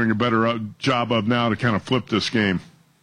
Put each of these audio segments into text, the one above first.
doing a better job of now to kind of flip this game.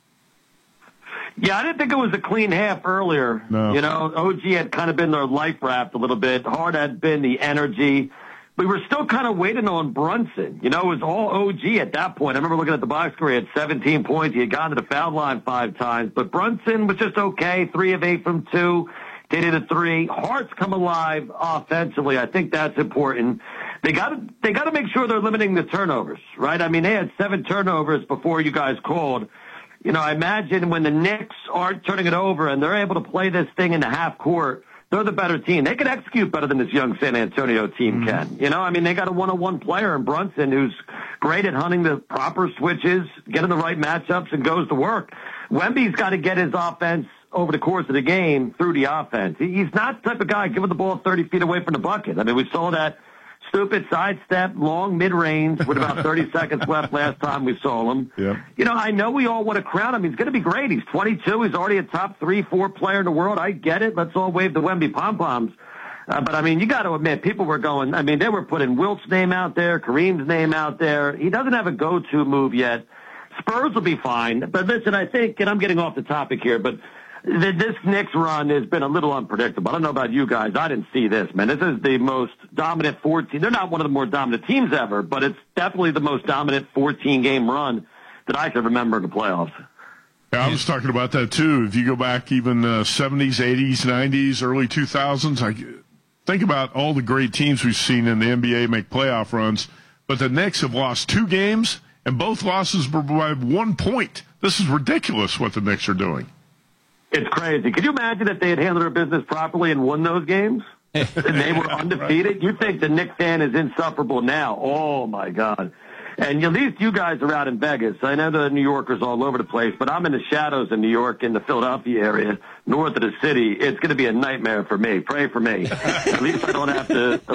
Yeah, I didn't think it was a clean half earlier. No. You know, OG had kind of been their life raft a little bit. Hard had been the energy. We were still kind of waiting on Brunson. You know, it was all OG at that point. I remember looking at the box score. He had 17 points. He had gone to the foul line 5 times. But Brunson was just okay. 3 of 8 from 2. Did it at 3. Hart's come alive offensively. I think that's important. They got to make sure they're limiting the turnovers, right? I mean, they had 7 turnovers before you guys called. You know, I imagine when the Knicks aren't turning it over and they're able to play this thing in the half court, they're the better team. They can execute better than this young San Antonio team can. You know, I mean, they got a one-on-one player in Brunson who's great at hunting the proper switches, getting the right matchups, and goes to work. Wemby's got to get his offense over the course of the game through the offense. He's not the type of guy giving the ball 30 feet away from the bucket. I mean, we saw that stupid sidestep, long mid-range with about 30 seconds left last time we saw him. Yeah. You know, I know we all want to crown him. He's going to be great. He's 22. He's already a top 3-4 player in the world. I get it. Let's all wave the Wemby pom-poms. But, I mean, you got to admit, people were going, I mean, they were putting Wilt's name out there, Kareem's name out there. He doesn't have a go-to move yet. Spurs will be fine. But listen, I think, and I'm getting off the topic here, but this Knicks run has been a little unpredictable. I don't know about you guys. I didn't see this, man. This is the most dominant 14. They're not one of the more dominant teams ever, but it's definitely the most dominant 14-game run that I can remember in the playoffs. Yeah, I was talking about that, too. If you go back even 70s, 80s, 90s, early 2000s, think about all the great teams we've seen in the NBA make playoff runs, but the Knicks have lost 2 games, and both losses were by 1 point. This is ridiculous what the Knicks are doing. It's crazy. Could you imagine if they had handled their business properly and won those games? And they were undefeated? You think the Knicks fan is insufferable now. Oh, my God. And at least you guys are out in Vegas. I know the New Yorkers all over the place, but I'm in the shadows in New York, in the Philadelphia area, north of the city. It's going to be a nightmare for me. Pray for me. At least I don't have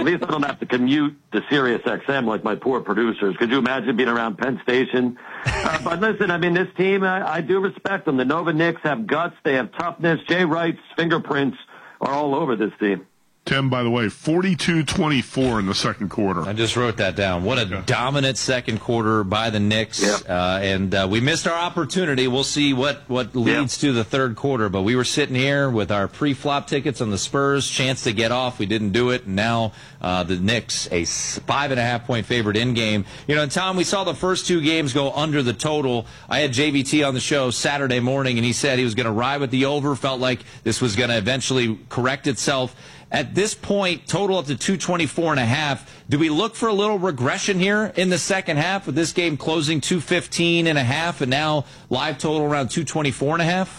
to commute to Sirius XM like my poor producers. Could you imagine being around Penn Station? But listen, I mean, this team, I do respect them. The Nova Knicks have guts. They have toughness. Jay Wright's fingerprints are all over this team. Tim, by the way, 42-24 in the second quarter. I just wrote that down. What a dominant second quarter by the Knicks. Yep. And we missed our opportunity. We'll see what leads to the third quarter. But we were sitting here with our pre-flop tickets on the Spurs, chance to get off. We didn't do it. And now the Knicks, a 5.5-point favorite in game. You know, and Tom, we saw the first 2 games go under the total. I had JVT on the show Saturday morning, and he said he was going to ride with the over, felt like this was going to eventually correct itself. At this point, total up to 224.5. Do we look for a little regression here in the second half with this game closing 215.5 and now live total around 224.5?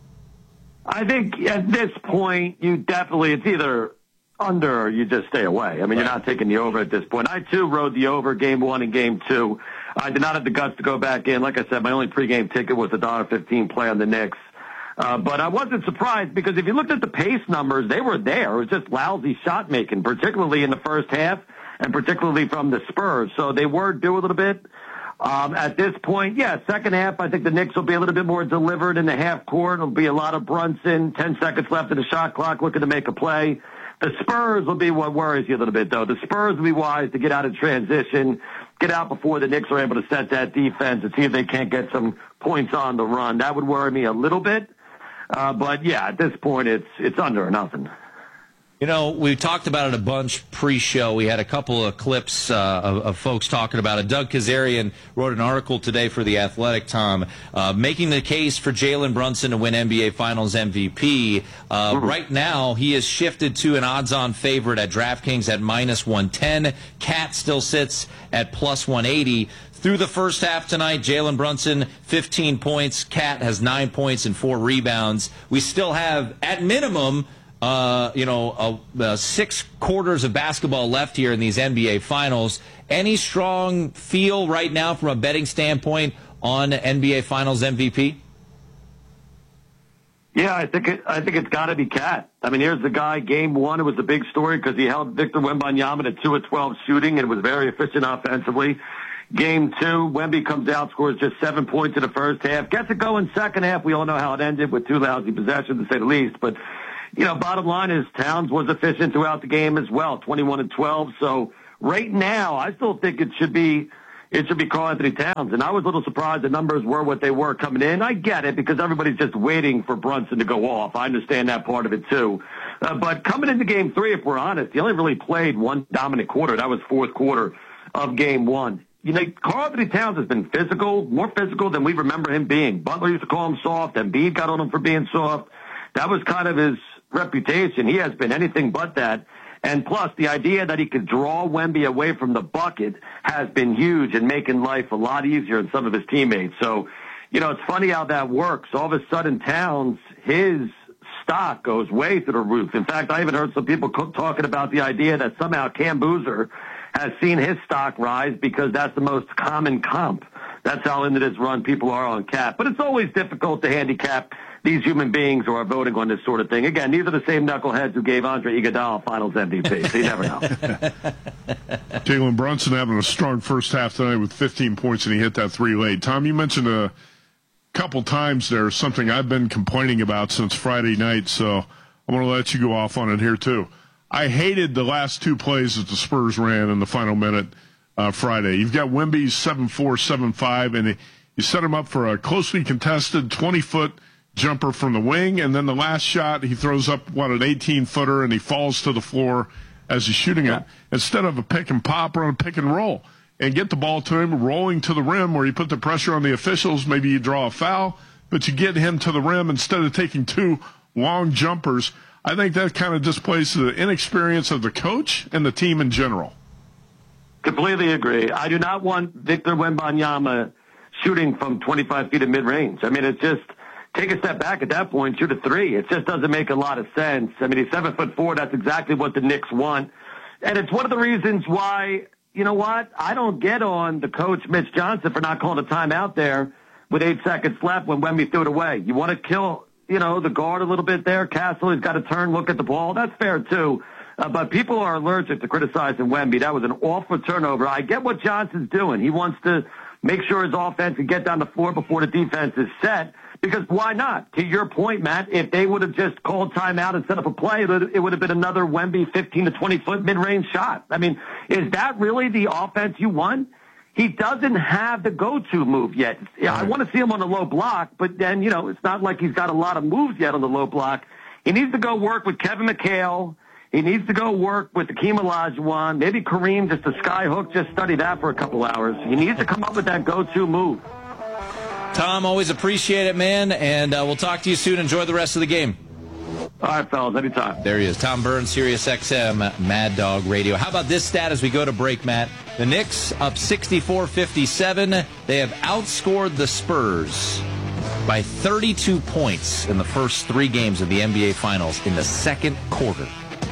I think at this point, it's either under or you just stay away. I mean, You're not taking the over at this point. I, too, rode the over game 1 and game 2. I did not have the guts to go back in. Like I said, my only pregame ticket was a $1.15 play on the Knicks. But I wasn't surprised because if you looked at the pace numbers, they were there. It was just lousy shot making, particularly in the first half and particularly from the Spurs. So they were due a little bit. At this point, second half, I think the Knicks will be a little bit more delivered in the half court. It'll be a lot of Brunson, 10 seconds left in the shot clock looking to make a play. The Spurs will be what worries you a little bit, though. The Spurs will be wise to get out of transition, get out before the Knicks are able to set that defense and see if they can't get some points on the run. That would worry me a little bit. But, at this point, it's under or nothing. You know, we talked about it a bunch pre-show. We had a couple of clips of folks talking about it. Doug Kazarian wrote an article today for The Athletic, Tom, making the case for Jalen Brunson to win NBA Finals MVP. Right now, he is shifted to an odds-on favorite at DraftKings at -110. Cat still sits at +180. Through the first half tonight, Jalen Brunson, 15 points. Cat has 9 points and 4 rebounds. We still have, at minimum, 6 quarters of basketball left here in these NBA Finals. Any strong feel right now from a betting standpoint on NBA Finals MVP? Yeah, I think it's got to be Cat. I mean, here's the guy. Game 1, it was a big story because he held Victor Wembanyama to 2 of 12 shooting and was very efficient offensively. Game 2, Wemby comes out, scores just 7 points in the first half. Gets it going second half. We all know how it ended with 2 lousy possessions, to say the least. But, bottom line is Towns was efficient throughout the game as well, 21 and 12. So right now, I still think it should be it should be Karl-Anthony Towns. And I was a little surprised the numbers were what they were coming in. I get it because everybody's just waiting for Brunson to go off. I understand that part of it too. But coming into Game 3, if we're honest, he only really played one dominant quarter. That was fourth quarter of Game 1. You know, Karl-Anthony Towns has been physical, more physical than we remember him being. Butler used to call him soft. Embiid got on him for being soft. That was kind of his reputation. He has been anything but that. And plus, the idea that he could draw Wemby away from the bucket has been huge in making life a lot easier on some of his teammates. So, you know, it's funny how that works. All of a sudden, Towns, his stock goes way through the roof. In fact, I even heard some people talking about the idea that somehow Cam Boozer has seen his stock rise because that's the most common comp. That's how into this run people are on Cap. But it's always difficult to handicap these human beings who are voting on this sort of thing. Again, these are the same knuckleheads who gave Andre Iguodala Finals MVP, so you never know. Jalen Brunson having a strong first half tonight with 15 points, and he hit that three late. Tom, you mentioned a couple times there something I've been complaining about since Friday night, so I'm going to let you go off on it here too. I hated the last two plays that the Spurs ran in the final minute Friday. You've got Wemby's 7'4", 7'5", and you set him up for a closely contested 20-foot jumper from the wing, and then the last shot, he throws up, an 18-footer, and he falls to the floor as he's shooting it, instead of a pick and pop or a pick and roll. And get the ball to him rolling to the rim where you put the pressure on the officials. Maybe you draw a foul, but you get him to the rim instead of taking two long jumpers. I think that kind of displays the inexperience of the coach and the team in general. Completely agree. I do not want Victor Wembanyama shooting from 25 feet of mid-range. I mean, it's just take a step back at that point, shoot a three. It just doesn't make a lot of sense. I mean, he's 7'4". That's exactly what the Knicks want. And it's one of the reasons why, you know what, I don't get on the coach, Mitch Johnson, for not calling a timeout there with 8 seconds left when Wemby threw it away. You want to kill, the guard a little bit there. Castle, he's got to turn, look at the ball. That's fair, too. But people are allergic to criticizing Wemby. That was an awful turnover. I get what Johnson's doing. He wants to make sure his offense can get down the floor before the defense is set. Because why not? To your point, Matt, if they would have just called timeout and set up a play, it would have been another Wemby 15 to 20-foot mid-range shot. I mean, is that really the offense you want? He doesn't have the go-to move yet. Yeah, I want to see him on the low block, but then, it's not like he's got a lot of moves yet on the low block. He needs to go work with Kevin McHale. He needs to go work with Hakeem Olajuwon. Maybe Kareem, just a sky hook, just study that for a couple hours. He needs to come up with that go-to move. Tom, always appreciate it, man, and we'll talk to you soon. Enjoy the rest of the game. All right, fellas, anytime. There he is, Tom Burns, Sirius XM, Mad Dog Radio. How about this stat as we go to break, Matt? The Knicks up 64-57. They have outscored the Spurs by 32 points in the first 3 games of the NBA Finals in the second quarter.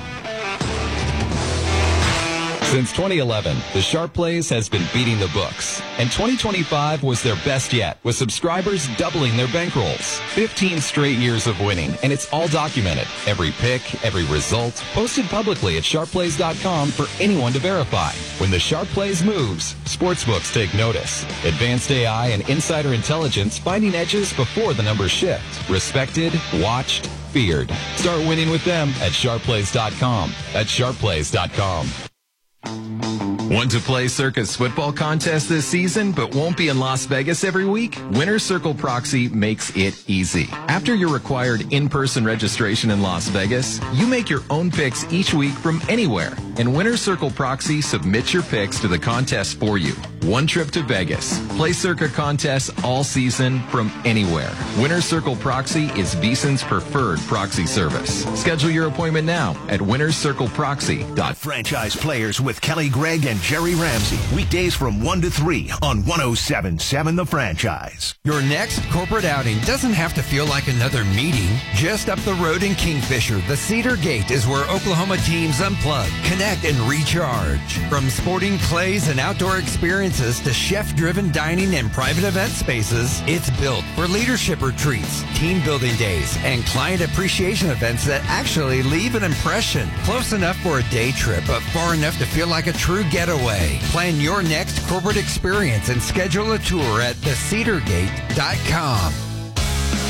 Since 2011, the Sharp Plays has been beating the books, and 2025 was their best yet, with subscribers doubling their bankrolls. 15 straight years of winning, and it's all documented. Every pick, every result, posted publicly at sharpplays.com for anyone to verify. When the Sharp Plays moves, sportsbooks take notice. Advanced AI and insider intelligence finding edges before the numbers shift. Respected, watched, feared. Start winning with them at sharpplays.com. That's sharpplays.com. Want to play Circa's football contest this season but won't be in Las Vegas every week? Winner's Circle Proxy makes it easy. After your required in-person registration in Las Vegas, you make your own picks each week from anywhere, and Winner's Circle Proxy submits your picks to the contest for you. One trip to Vegas. Play Circa contests all season from anywhere. Winner's Circle Proxy is VSiN's preferred proxy service. Schedule your appointment now at winnerscircleproxy.com. Franchise Players with Kelly Gregg and Jerry Ramsey. Weekdays from 1 to 3 on 107.7 The Franchise. Your next corporate outing doesn't have to feel like another meeting. Just up the road in Kingfisher, the Cedar Gate is where Oklahoma teams unplug, connect, and recharge. From sporting clays and outdoor experiences to chef-driven dining and private event spaces, it's built for leadership retreats, team building days, and client appreciation events that actually leave an impression. Close enough for a day trip, but far enough to feel like a true getaway. Plan your next corporate experience and schedule a tour at thecedargate.com.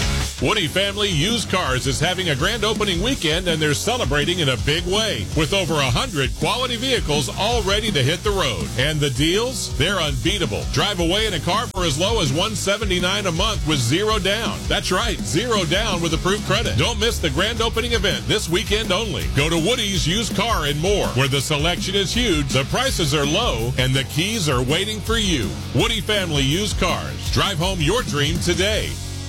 Woody Family Used Cars is having a grand opening weekend, and they're celebrating in a big way with over 100 quality vehicles all ready to hit the road. And the deals? They're unbeatable. Drive away in a car for as low as $179 a month with zero down. That's right, zero down with approved credit. Don't miss the grand opening event this weekend only. Go to Woody's Used Car and More, where the selection is huge, the prices are low, and the keys are waiting for you. Woody Family Used Cars. Drive home your dream today.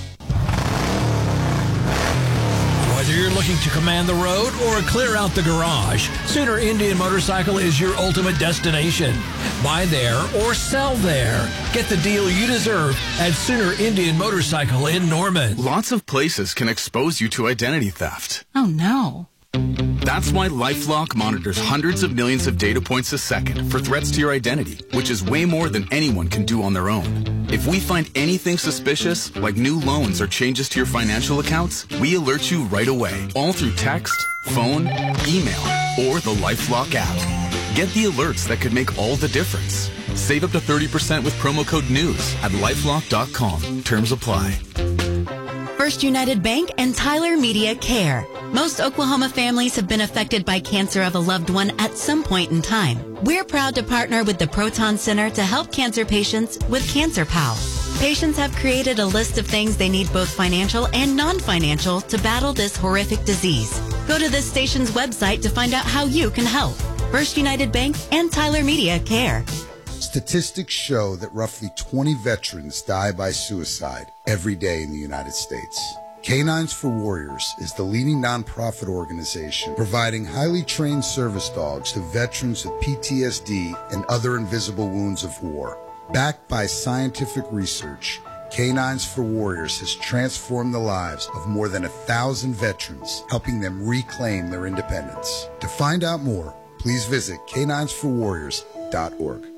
Whether you're looking to command the road or clear out the garage, Sooner Indian Motorcycle is your ultimate destination. Buy there or sell there. Get the deal you deserve at Sooner Indian Motorcycle in Norman. Lots of places can expose you to identity theft. Oh, no. That's why LifeLock monitors hundreds of millions of data points a second for threats to your identity, which is way more than anyone can do on their own. If we find anything suspicious, like new loans or changes to your financial accounts, we alert you right away, all through text, phone, email, or the LifeLock app. Get the alerts that could make all the difference. Save up to 30% with promo code NEWS at LifeLock.com. Terms apply. First United Bank and Tyler Media Care. Most Oklahoma families have been affected by cancer of a loved one at some point in time. We're proud to partner with the Proton Center to help cancer patients with Cancer Pal. Patients have created a list of things they need, both financial and non-financial, to battle this horrific disease. Go to this station's website to find out how you can help. First United Bank and Tyler Media Care. Statistics show that roughly 20 veterans die by suicide every day in the United States. Canines for Warriors is the leading nonprofit organization providing highly trained service dogs to veterans with PTSD and other invisible wounds of war. Backed by scientific research, Canines for Warriors has transformed the lives of more than 1,000 veterans, helping them reclaim their independence. To find out more, please visit caninesforwarriors.org.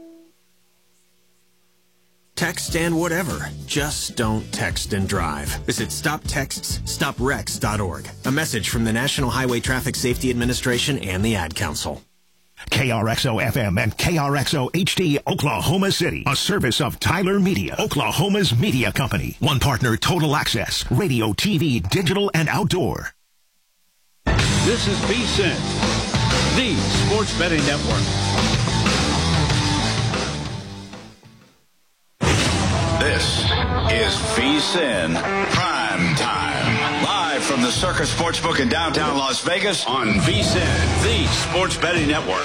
Text and whatever. Just don't text and drive. Visit StopTextsStopWrecks.org. A message from the National Highway Traffic Safety Administration and the Ad Council. KRXO-FM and KRXO-HD, Oklahoma City. A service of Tyler Media, Oklahoma's media company. One partner, Total Access, radio, TV, digital, and outdoor. This is VSiN, the Sports Betting Network. This is VSiN Prime Time. Live from the Circus Sportsbook in downtown Las Vegas on VSiN, the Sports Betting Network.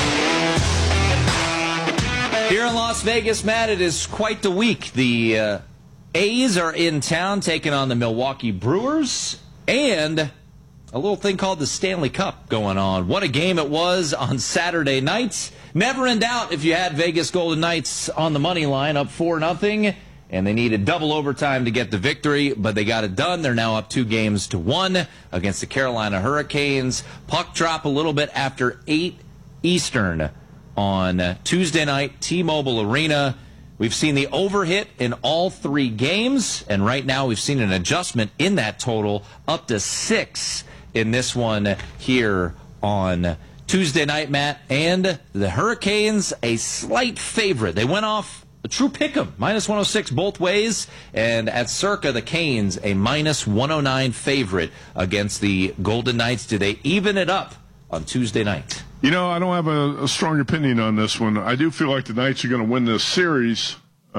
Here in Las Vegas, Matt, it is quite the week. The A's are in town taking on the Milwaukee Brewers, and a little thing called the Stanley Cup going on. What a game it was on Saturday night. Never in doubt if you had Vegas Golden Knights on the money line, up 4-0, and they needed double overtime to get the victory, but they got it done. They're now up 2-1 against the Carolina Hurricanes. Puck drop a little bit after 8 Eastern on Tuesday night, T-Mobile Arena. We've seen the overhit in all 3 games, and right now we've seen an adjustment in that total up to 6 in this one here on Tuesday night, Matt. And the Hurricanes, a slight favorite. They went off a true pick'em, -106 both ways. And at Circa, the Canes, a -109 favorite against the Golden Knights. Do they even it up on Tuesday night? You know, I don't have a strong opinion on this one. I do feel like the Knights are going to win this series.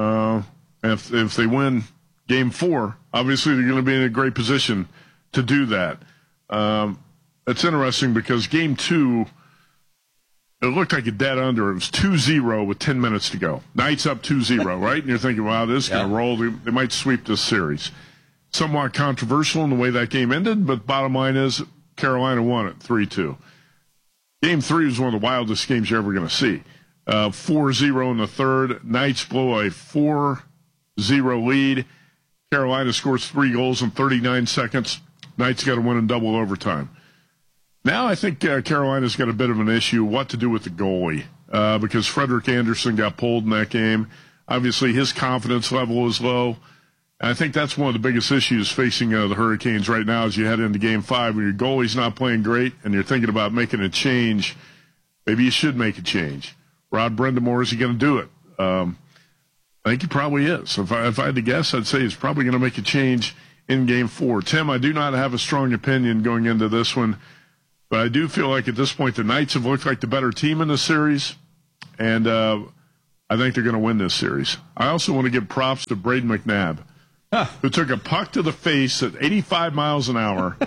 If they win Game 4, obviously they're going to be in a great position to do that. It's interesting because Game 2, it looked like a dead under. It was 2-0 with 10 minutes to go. Knights up 2-0, right? And you're thinking, wow, this is going to roll. They might sweep this series. Somewhat controversial in the way that game ended, but bottom line is Carolina won it 3-2. Game 3 was one of the wildest games you're ever going to see. 4-0 in the third. Knights blow a 4-0 lead. Carolina scores 3 goals in 39 seconds. Knights got to win in double overtime. Now I think Carolina's got a bit of an issue what to do with the goalie because Frederick Anderson got pulled in that game. Obviously, his confidence level is low. And I think that's one of the biggest issues facing the Hurricanes right now as you head into Game 5. When your goalie's not playing great and you're thinking about making a change, maybe you should make a change. Rod Brindamore, is he going to do it? I think he probably is. If I had to guess, I'd say he's probably going to make a change in Game 4. Tim, I do not have a strong opinion going into this one, but I do feel like at this point the Knights have looked like the better team in the series, and I think they're going to win this series. I also want to give props to Braden McNabb, who took a puck to the face at 85 miles an hour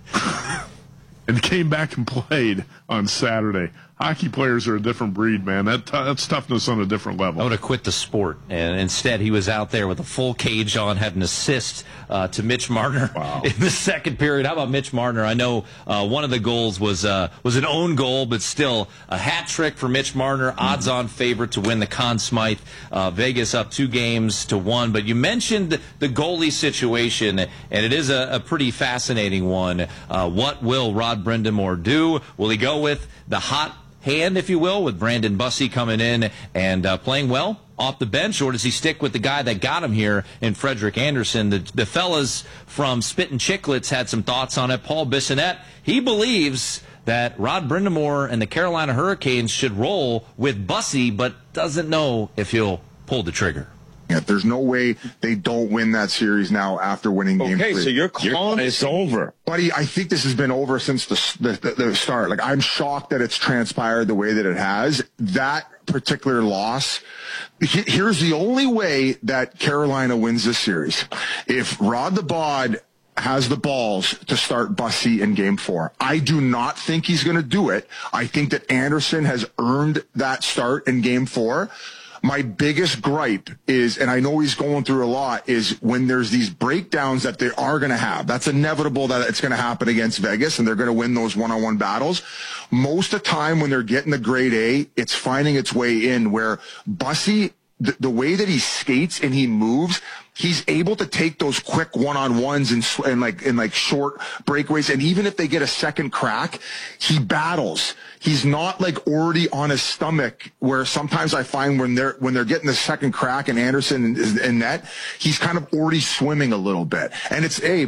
and came back and played on Saturday. Hockey players are a different breed, man. That's toughness on a different level. I would have quit the sport, and instead he was out there with a full cage on, had an assist to Mitch Marner in the second period. How about Mitch Marner? I know one of the goals was an own goal, but still a hat trick for Mitch Marner, odds-on favorite to win the Conn Smythe. Vegas up 2-1. But you mentioned the goalie situation, and it is a pretty fascinating one. What will Rod Brind'Amour do? Will he go with the hot hand, if you will, with Brandon Bussey coming in and playing well off the bench, or does he stick with the guy that got him here in Frederik Andersen? The fellas from Spittin' Chicklets had some thoughts on it. Paul Bissonnette, he believes that Rod Brind'Amour and the Carolina Hurricanes should roll with Bussey, but doesn't know if he'll pull the trigger. There's no way they don't win that series now after winning Game 3. Okay, so you're calling it's over. Buddy, I think this has been over since the start. Like, I'm shocked that it's transpired the way that it has. That particular loss, here's the only way that Carolina wins this series. If Rod the Bod has the balls to start Bussey in Game 4. I do not think he's going to do it. I think that Andersen has earned that start in Game 4. My biggest gripe is, and I know he's going through a lot, is when there's these breakdowns that they are going to have. That's inevitable that it's going to happen against Vegas, and they're going to win those one-on-one battles. Most of the time when they're getting the grade A, it's finding its way in where Bussey, the way that he skates and he moves, he's able to take those quick one-on-ones and like short breakaways. And even if they get a second crack, he battles. He's not like already on his stomach, where sometimes I find when they're getting the second crack and Andersen is in net, he's kind of already swimming a little bit. And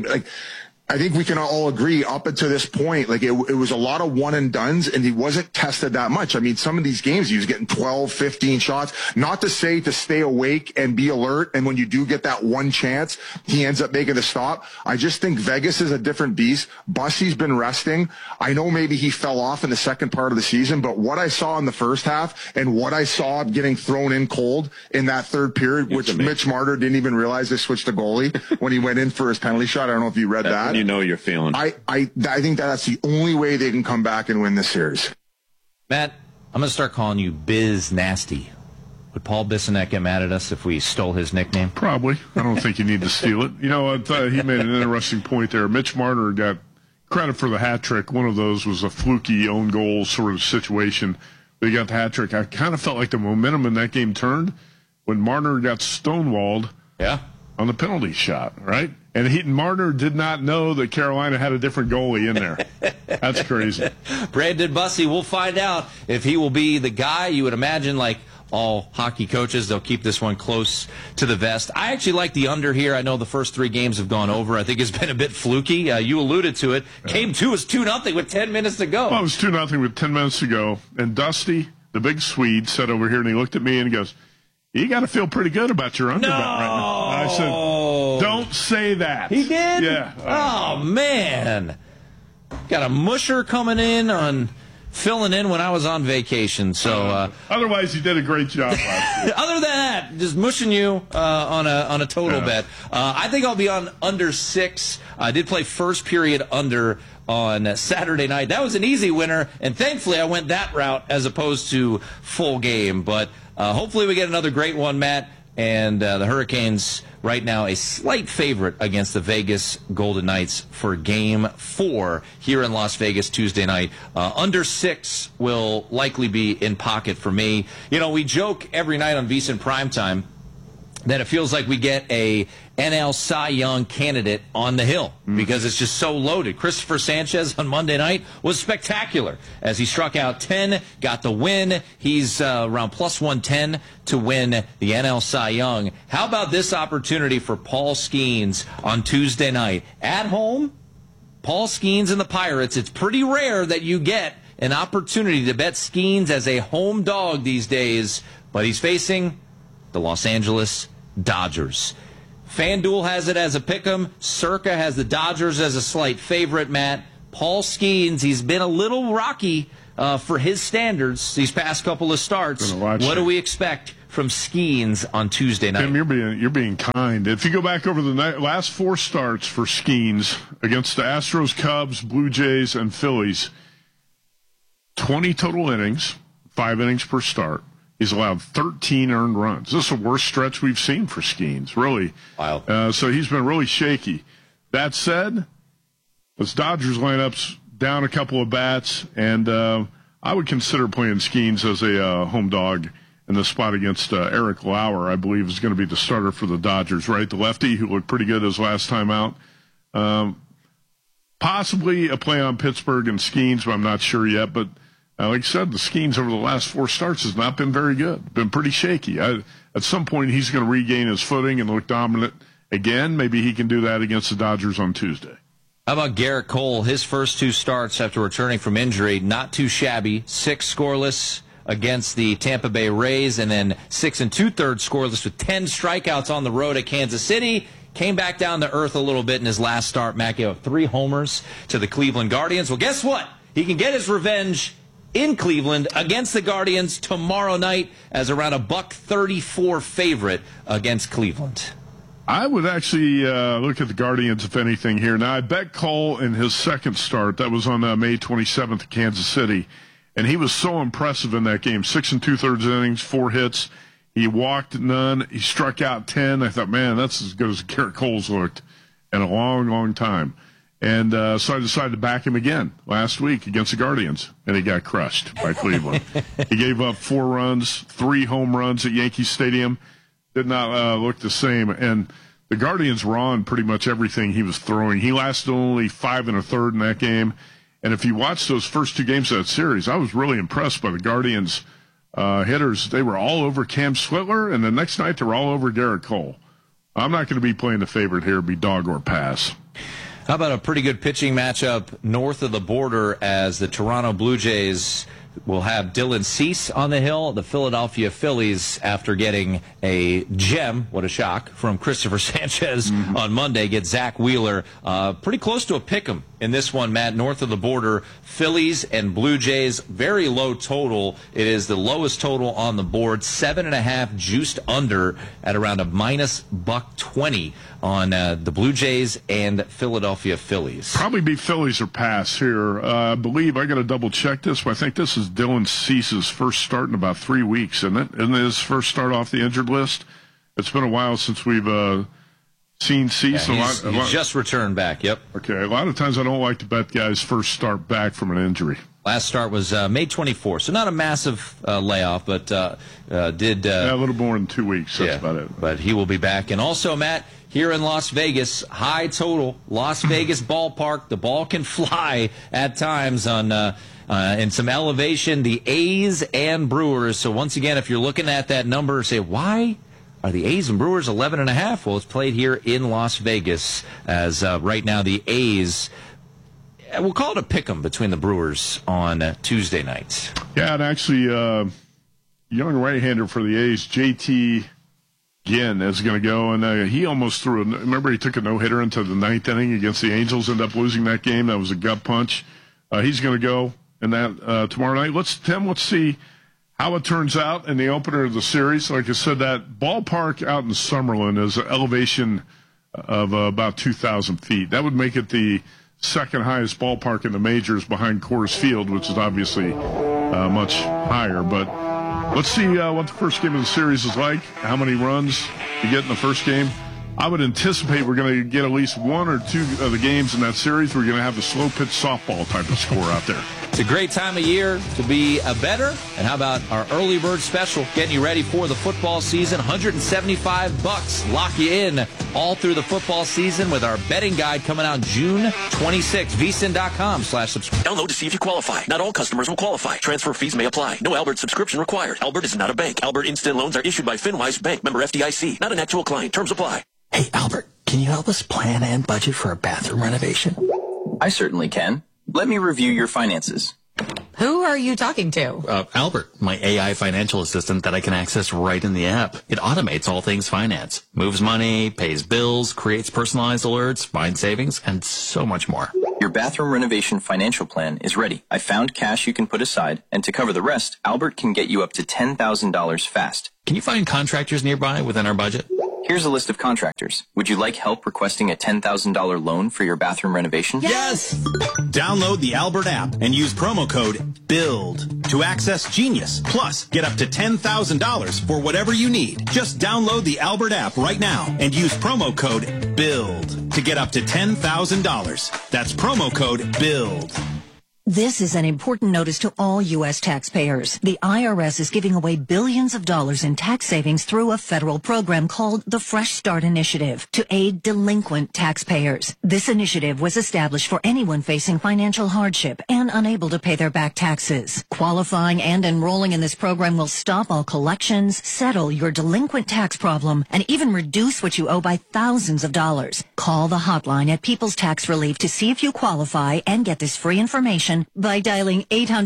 I think we can all agree up until this point, like it was a lot of one and dones, and he wasn't tested that much. I mean, some of these games he was getting 12, 15 shots. Not to say to stay awake and be alert, and when you do get that one chance, he ends up making the stop. I just think Vegas is a different beast. Bussey's been resting. I know maybe he fell off in the second part of the season, but what I saw in the first half and what I saw getting thrown in cold in that third period, which Mitch Marner didn't even realize they switched the goalie when he went in for his penalty shot. I don't know if you read that. You know you're feeling. I think that's the only way they can come back and win this series. Matt, I'm going to start calling you Biz Nasty. Would Paul Bissonnette get mad at us if we stole his nickname? Probably. I don't think you need to steal it. You know, he made an interesting point there. Mitch Marner got credit for the hat trick. One of those was a fluky own goal sort of situation. But he got the hat trick. I kind of felt like the momentum in that game turned when Marner got stonewalled on the penalty shot, right? And Marner did not know that Carolina had a different goalie in there. That's crazy. Brandon Bussey, we'll find out if he will be the guy. You would imagine, like all hockey coaches, they'll keep this one close to the vest. I actually like the under here. I know the first 3 games have gone over. I think it's been a bit fluky. You alluded to it. Game 2 was 2-0 with 10 minutes to go. Well, it was 2-0 with 10 minutes to go. And Dusty, the big Swede, sat over here and he looked at me and he goes, "You got to feel pretty good about your underdog right now." I said, "Don't say that." He did? Yeah. Oh, man. Got a musher coming in on filling in when I was on vacation. So otherwise, you did a great job last year. Other than that, just mushing you on a total bet. I think I'll be on under 6. I did play first period under on Saturday night. That was an easy winner, and thankfully I went that route as opposed to full game. But hopefully we get another great one, Matt. And the Hurricanes right now a slight favorite against the Vegas Golden Knights for Game 4 here in Las Vegas Tuesday night. Under 6 will likely be in pocket for me. You know, we joke every night on VSiN Primetime that it feels like we get a NL Cy Young candidate on the hill because it's just so loaded. Christopher Sanchez on Monday night was spectacular as he struck out 10, got the win. He's around plus 110 to win the NL Cy Young. How about this opportunity for Paul Skeens on Tuesday night? At home, Paul Skeens and the Pirates. It's pretty rare that you get an opportunity to bet Skeens as a home dog these days, but he's facing the Los Angeles Dodgers. FanDuel has it as a pick'em. Circa has the Dodgers as a slight favorite, Matt. Paul Skeens, he's been a little rocky for his standards these past couple of starts. What do we expect from Skeens on Tuesday night? Tim, you're being kind. If you go back over the last 4 starts for Skeens against the Astros, Cubs, Blue Jays, and Phillies, 20 total innings, 5 innings per start. He's allowed 13 earned runs. This is the worst stretch we've seen for Skeens, really. Wow. So he's been really shaky. That said, this Dodgers lineup's down a couple of bats, and I would consider playing Skeens as a home dog in the spot against Eric Lauer, I believe, is going to be the starter for the Dodgers, right? The lefty who looked pretty good his last time out. Possibly a play on Pittsburgh and Skeens, but I'm not sure yet. But like I said, the Skeens over the last 4 starts has not been very good. Been pretty shaky. At some point, he's going to regain his footing and look dominant again. Maybe he can do that against the Dodgers on Tuesday. How about Garrett Cole? His first 2 starts after returning from injury, not too shabby. 6 scoreless against the Tampa Bay Rays, and then 6 2/3 scoreless with 10 strikeouts on the road at Kansas City. Came back down to earth a little bit in his last start. Matt gave up 3 homers to the Cleveland Guardians. Well, guess what? He can get his revenge in Cleveland against the Guardians tomorrow night as around a $1.34 favorite against Cleveland. I would actually look at the Guardians, if anything, here. Now, I bet Cole in his second start, that was on May 27th at Kansas City, and he was so impressive in that game. 6 2/3 innings, 4 hits. He walked none. He struck out 10. I thought, man, that's as good as Garrett Cole's looked in a long, long time. And so I decided to back him again last week against the Guardians, and he got crushed by Cleveland. He gave up 4 runs, 3 home runs at Yankee Stadium. Did not look the same. And the Guardians were on pretty much everything he was throwing. He lasted only 5 1/3 in that game. And if you watch those first 2 games of that series, I was really impressed by the Guardians hitters. They were all over Cam Switler, and the next night they were all over Garrett Cole. I'm not going to be playing the favorite here. It'd be dog or pass. How about a pretty good pitching matchup north of the border as the Toronto Blue Jays will have Dylan Cease on the hill. The Philadelphia Phillies, after getting a gem, what a shock, from Christopher Sanchez on Monday, get Zach Wheeler. Pretty close to a pick'em in this one, Matt, north of the border. Phillies and Blue Jays, very low total. It is the lowest total on the board, 7.5 juiced under at around a minus $1.20 on the Blue Jays and Philadelphia Phillies. Probably be Phillies or pass here. I believe, I got to double check this, but I think this is Dylan Cease's first start in about 3 weeks, isn't it? Isn't it his first start off the injured list? It's been a while since we've seen Cease. Yeah, he's just returned back, yep. Okay, a lot of times I don't like to bet guys first start back from an injury. Last start was May 24th, so not a massive layoff, but did... a little more than 2 weeks, that's about it. But he will be back. And also, Matt, here in Las Vegas, high total, Las Vegas ballpark. The ball can fly at times on in some elevation. The A's and Brewers. So once again, if you're looking at that number, say, why are the A's and Brewers 11.5? Well, it's played here in Las Vegas as right now the A's, we'll call it a pick'em between the Brewers on Tuesday night. Yeah, and actually, young right-hander for the A's, JT Ginn, is going to go, and he almost threw. Remember, he took a no-hitter into the 9th inning against the Angels, ended up losing that game. That was a gut punch. He's going to go in that tomorrow night. Let's see how it turns out in the opener of the series. Like I said, that ballpark out in Summerlin is an elevation of about 2,000 feet. That would make it the second highest ballpark in the majors behind Coors Field, which is obviously much higher. But let's see what the first game of the series is like, how many runs you get in the first game. I would anticipate we're going to get at least 1 or 2 of the games in that series. We're going to have a slow pitch softball type of score out there. It's a great time of year to be a bettor. And how about our early bird special, getting you ready for the football season? $175. Lock you in all through the football season with our betting guide coming out June 26th. vsin.com/subscribe. Download to see if you qualify. Not all customers will qualify. Transfer fees may apply. No Albert subscription required. Albert is not a bank. Albert Instant Loans are issued by FinWise Bank, member FDIC. Not an actual client. Terms apply. Hey, Albert, can you help us plan and budget for a bathroom renovation? I certainly can. Let me review your finances. Who are you talking to? Albert, my AI financial assistant that I can access right in the app. It automates all things finance, moves money, pays bills, creates personalized alerts, finds savings, and so much more. Your bathroom renovation financial plan is ready. I found cash you can put aside, and to cover the rest, Albert can get you up to $10,000 fast. Can you find contractors nearby within our budget? Here's a list of contractors. Would you like help requesting a $10,000 loan for your bathroom renovation? Yes! Download the Albert app and use promo code BUILD to access Genius. Plus, get up to $10,000 for whatever you need. Just download the Albert app right now and use promo code BUILD to get up to $10,000. That's promo code BUILD. This is an important notice to all U.S. taxpayers. The IRS is giving away billions of dollars in tax savings through a federal program called the Fresh Start Initiative to aid delinquent taxpayers. This initiative was established for anyone facing financial hardship and unable to pay their back taxes. Qualifying and enrolling in this program will stop all collections, settle your delinquent tax problem, and even reduce what you owe by thousands of dollars. Call the hotline at People's Tax Relief to see if you qualify and get this free information by dialing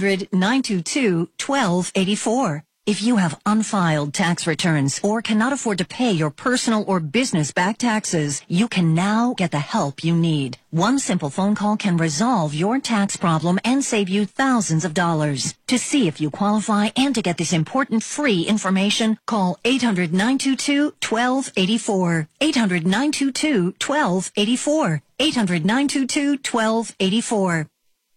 800-922-1284. If you have unfiled tax returns or cannot afford to pay your personal or business back taxes, you can now get the help you need. One simple phone call can resolve your tax problem and save you thousands of dollars. To see if you qualify and to get this important free information, call 800-922-1284. 800-922-1284. 800-922-1284.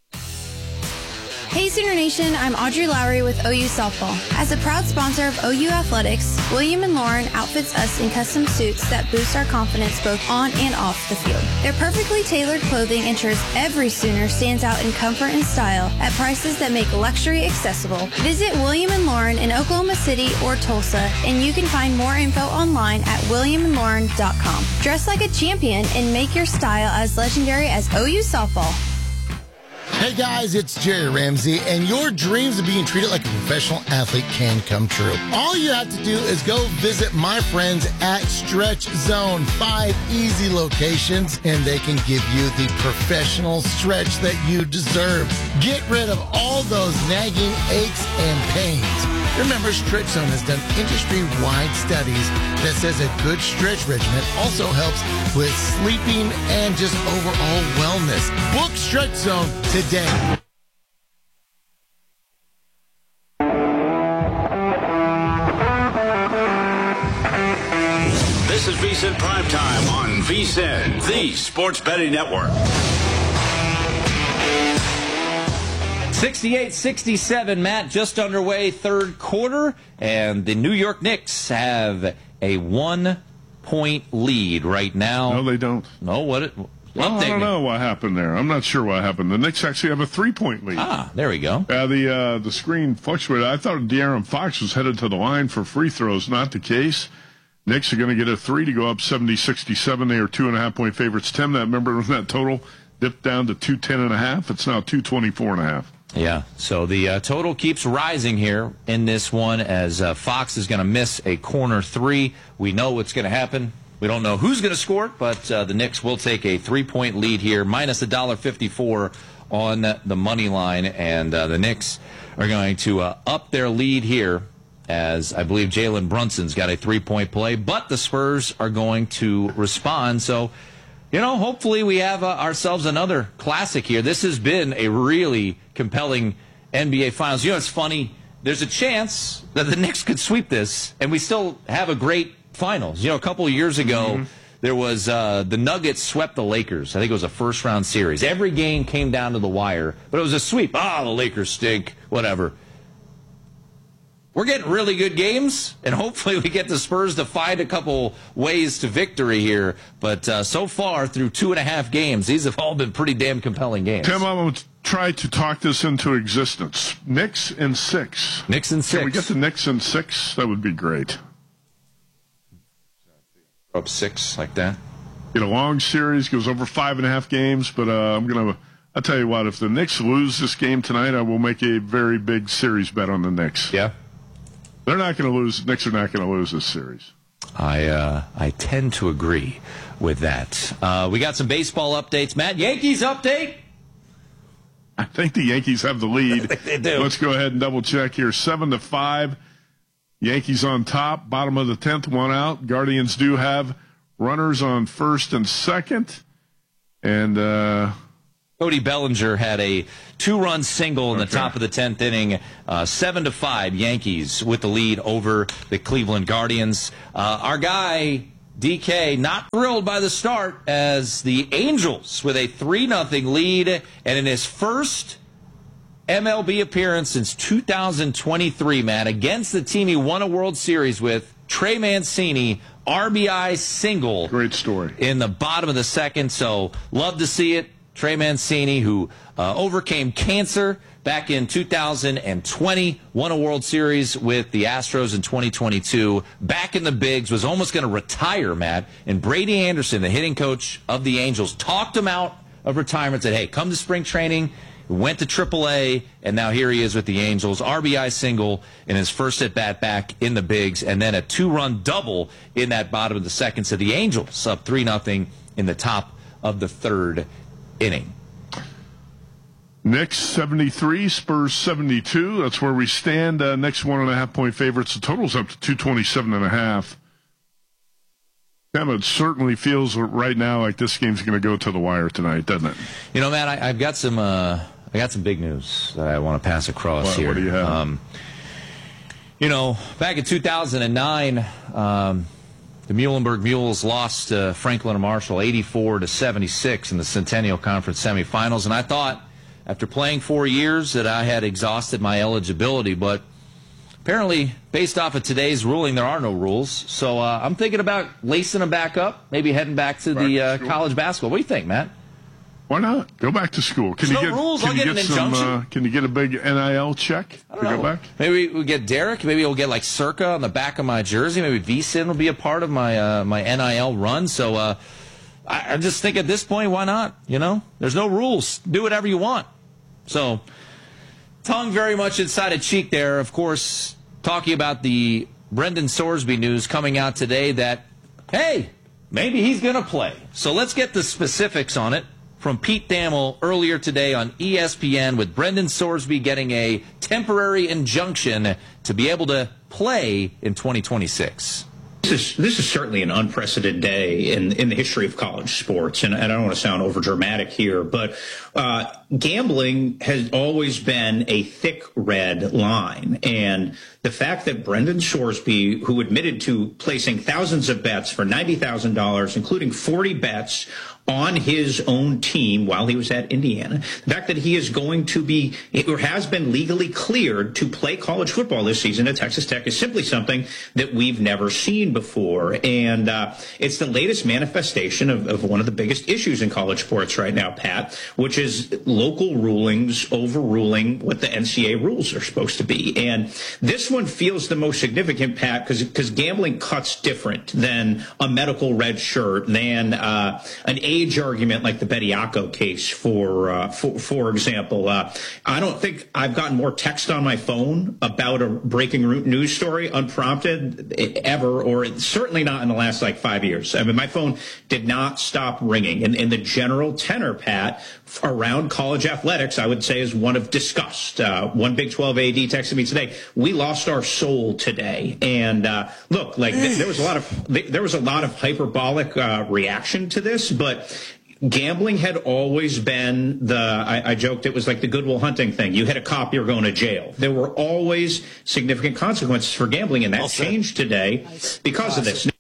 Hey Sooner Nation, I'm Audrey Lowry with OU Softball. As a proud sponsor of OU Athletics, William & Lauren outfits us in custom suits that boost our confidence both on and off the field. Their perfectly tailored clothing ensures every Sooner stands out in comfort and style at prices that make luxury accessible. Visit William & Lauren in Oklahoma City or Tulsa, and you can find more info online at williamandlauren.com. Dress like a champion and make your style as legendary as OU Softball. Hey guys, it's Jerry Ramsey, and your dreams of being treated like a professional athlete can come true. All you have to do is go visit my friends at Stretch Zone. 5 easy locations, and they can give you the professional stretch that you deserve. Get rid of all those nagging aches and pains. Remember, Stretch Zone has done industry-wide studies that says a good stretch regimen also helps with sleeping and just overall wellness. Book Stretch Zone today. This is VSiN Primetime on VSiN, the Sports Betting Network. 68-67, Matt, just underway third quarter, and the New York Knicks have a 1-point lead right now. No, they don't. No, what? Well, I don't know what happened there. I'm not sure what happened. The Knicks actually have a 3-point lead. Ah, there we go. The screen fluctuated. I thought De'Aaron Fox was headed to the line for free throws. Not the case. Knicks are going to get a 3 to go up 70-67. They are 2.5-point favorites. Tim, that remember when that total dipped down to 210.5? It's now 224.5. Yeah, so the total keeps rising here in this one as Fox is going to miss a corner 3. We know what's going to happen. We don't know who's going to score it, but the Knicks will take a 3-point lead here, minus $1.54 on the money line, and the Knicks are going to up their lead here as I believe Jalen Brunson's got a 3-point play, but the Spurs are going to respond. So, you know, hopefully we have ourselves another classic here. This has been a really compelling NBA Finals. You know, it's funny. There's a chance that the Knicks could sweep this, and we still have a great Finals. You know, a couple of years ago, there was the Nuggets swept the Lakers. I think it was a first-round series. Every game came down to the wire, but it was a sweep. The Lakers stink, whatever. We're getting really good games, and hopefully we get the Spurs to find a couple ways to victory here. But so far, through 2.5 games, these have all been pretty damn compelling games. Tim, I'm going to try to talk this into existence. Knicks in 6. Knicks in 6. Can we get the Knicks in 6? That would be great. Up 6 like that. Get a long series, goes over 5.5 games, but I'll tell you what, if the Knicks lose this game tonight, I will make a very big series bet on the Knicks. Yeah. They're not going to lose. Knicks are not going to lose this series. I tend to agree with that. We got some baseball updates. Matt, Yankees update? I think the Yankees have the lead. They do. Let's go ahead and double check here. 7-5. Yankees on top. Bottom of the 10th, one out. Guardians do have runners on first and second. And Cody Bellinger had a 2-run single in the top of the 10th inning. 7-5 Yankees with the lead over the Cleveland Guardians. Our guy DK not thrilled by the start as the Angels with a 3-0 lead, and in his first MLB appearance since 2023, Matt, against the team he won a World Series with, Trey Mancini, RBI single. Great story. In the bottom of the second, so love to see it. Trey Mancini, who overcame cancer back in 2020, won a World Series with the Astros in 2022, back in the bigs, was almost going to retire, Matt. And Brady Anderson, the hitting coach of the Angels, talked him out of retirement, said, hey, come to spring training. Went to AAA, and now here he is with the Angels. RBI single in his first at-bat back in the bigs, and then a 2-run double in that bottom of the second. So the Angels up 3-0 in the top of the third inning. Knicks 73, Spurs 72. That's where we stand. Knicks 1.5-point favorites. The total's up to 227.5. It certainly feels right now like this game's going to go to the wire tonight, doesn't it? You know, Matt, I've got some big news that I want to pass across here. What do you have? Back in 2009, the Muhlenberg Mules lost to Franklin and Marshall 84-76 in the Centennial Conference semifinals, and I thought after playing 4 years that I had exhausted my eligibility, but apparently, based off of today's ruling, there are no rules. So I'm thinking about lacing them back up, maybe heading back to the college basketball. What do you think, Matt? Why not? Go back to school. Can There's you no get rules. Can I'll you get get an some? injunction. Can you get a big NIL check to go back? Maybe we'll get Derek. Maybe we'll get like Circa on the back of my jersey. Maybe VSiN will be a part of my my NIL run. So I just think at this point, why not? There's no rules. Do whatever you want. So tongue very much inside a cheek there. Of course, talking about the Brendan Sorsby news coming out today that, hey, maybe he's going to play. So let's get the specifics on it from Pete Thamel earlier today on ESPN, with Brendan Sorsby getting a temporary injunction to be able to play in 2026. This is certainly an unprecedented day in the history of college sports, and I don't want to sound overdramatic here, but gambling has always been a thick red line, and the fact that Brendan Sorsby, who admitted to placing thousands of bets for $90,000, including 40 bets on his own team while he was at Indiana, the fact that he is going to be, or has been legally cleared to play college football this season at Texas Tech, is simply something that we've never seen before. And it's the latest manifestation of one of the biggest issues in college sports right now, Pat, which is local rulings overruling what the NCAA rules are supposed to be. And this one feels the most significant, Pat, because gambling cuts different than a medical red shirt, than an age argument like the Bediako case, for example. I don't think I've gotten more text on my phone about a breaking news story unprompted ever, or certainly not in the last 5 years. I mean, my phone did not stop ringing. And the general tenor, Pat, around college athletics, I would say, is one of disgust. One Big 12 AD texted me today, we lost our soul today. And look, there was a lot of hyperbolic reaction to this, but gambling had always been I joked it was like the Good Will Hunting thing. You hit a cop, you're going to jail. There were always significant consequences for gambling, and that changed today because of this.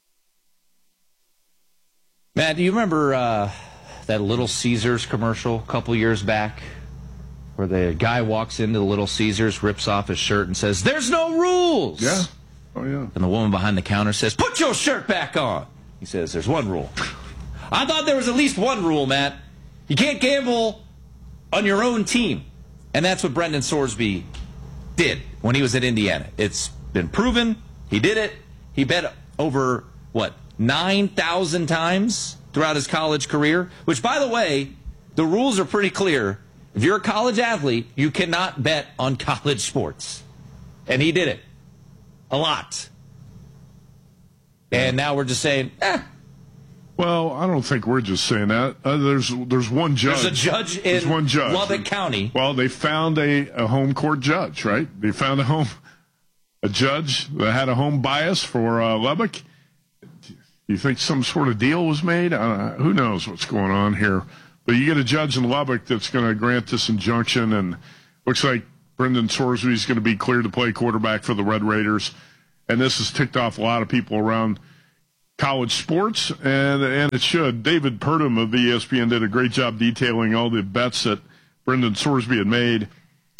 Matt, do you remember that Little Caesars commercial a couple years back where the guy walks into the Little Caesars, rips off his shirt, and says, "There's no rules"? Yeah. Oh, yeah. And the woman behind the counter says, "Put your shirt back on." He says, "There's one rule." I thought there was at least one rule, Matt. You can't gamble on your own team. And that's what Brendan Sorsby did when he was at Indiana. It's been proven. He did it. He bet over, 9,000 times throughout his college career, which, by the way, the rules are pretty clear. If you're a college athlete, you cannot bet on college sports. And he did it. A lot. And now we're just saying, Well, I don't think we're just saying that. There's one judge. There's a judge in Lubbock County. Well, they found a home court judge, right? They found a judge that had a home bias for Lubbock. You think some sort of deal was made? Who knows what's going on here? But you get a judge in Lubbock that's going to grant this injunction, and looks like Brendan Sorsby is going to be cleared to play quarterback for the Red Raiders. And this has ticked off a lot of people around college sports, and it should. David Purdom of ESPN did a great job detailing all the bets that Brendan Sorsby had made